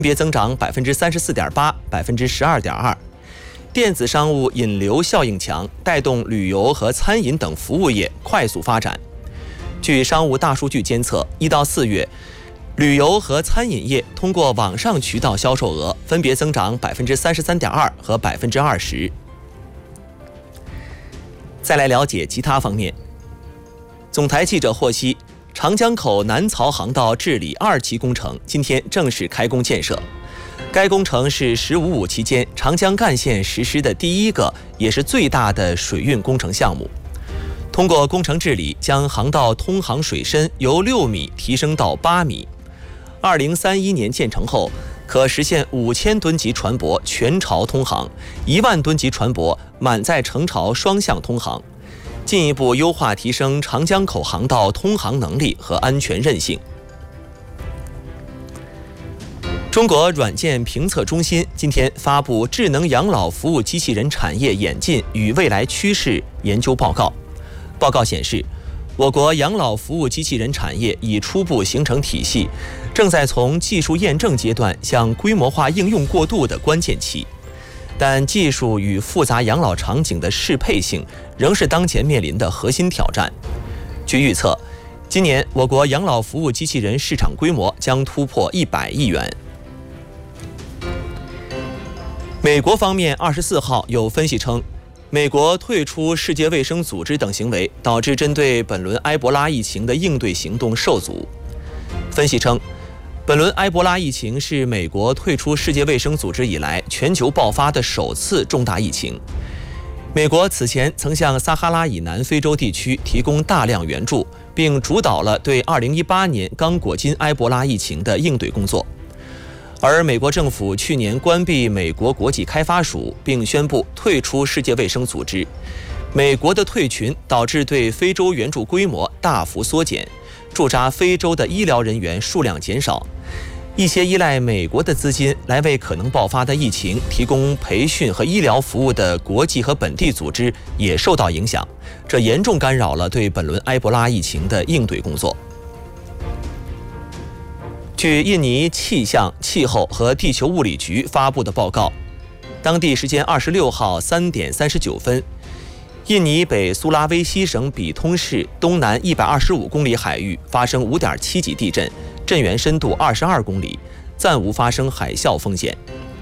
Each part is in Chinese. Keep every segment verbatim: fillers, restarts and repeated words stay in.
别增长百分之三十四点八、百分之十二点二。电子商务引流效应强，带动旅游和餐饮等服务业快速发展。据商务大数据监测，一到四月，旅游和餐饮业通过网上渠道销售额分别增长百分之三十三点二和百分之二十。再来了解其他方面。总台记者获悉，长江口南曹航道治理二期工程今天正式开工建设。该工程是“十五五”期间长江干线实施的第一个，也是最大的水运工程项目。通过工程治理，将航道通航水深由六米提升到八米。二零三一年建成后，可实现五千吨级船舶全潮通航，一万吨级船舶满载成潮双向通航，进一步优化提升长江口航道通航能力和安全韧性。中国软件评测中心今天发布《智能养老服务机器人产业演进与未来趋势》研究报告。报告显示，我国养老服务机器人产业已初步形成体系，正在从技术验证阶段向规模化应用过渡的关键期。但技术与复杂养老场景的适配性仍是当前面临的核心挑战。据预测，今年我国养老服务机器人市场规模将突破一百亿元。美国方面二十四号有分析称，美国退出世界卫生组织等行为导致针对本轮埃博拉疫情的应对行动受阻。分析称，本轮埃博拉疫情是美国退出世界卫生组织以来全球爆发的首次重大疫情。美国此前曾向撒哈拉以南非洲地区提供大量援助，并主导了对二零一八年刚果金埃博拉疫情的应对工作。而美国政府去年关闭美国国际开发署，并宣布退出世界卫生组织。美国的退群导致对非洲援助规模大幅缩减，驻扎非洲的医疗人员数量减少，一些依赖美国的资金来为可能爆发的疫情提供培训和医疗服务的国际和本地组织也受到影响，这严重干扰了对本轮埃博拉疫情的应对工作。据印尼气象、气候和地球物理局发布的报告，当地时间二十六号三点三十九分，印尼北苏拉威西省比通市东南一百二十五公里海域发生五点七级地震，震源深度二十二公里，暂无发生海啸风险。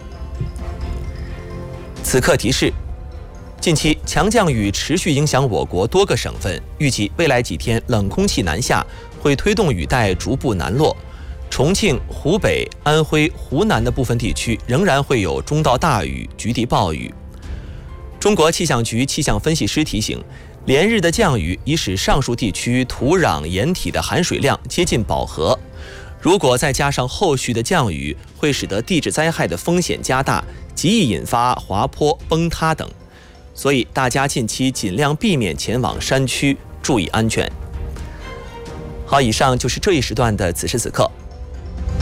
此刻提示：近期强降雨持续影响我国多个省份，预计未来几天冷空气南下，会推动雨带逐步南落。重庆、湖北、安徽、湖南的部分地区仍然会有中到大雨、局地暴雨。中国气象局气象分析师提醒，连日的降雨已使上述地区土壤盐体的含水量接近饱和，如果再加上后续的降雨，会使得地质灾害的风险加大，极易引发滑坡、崩塌等。所以大家近期尽量避免前往山区，注意安全。好，以上就是这一时段的此时此刻。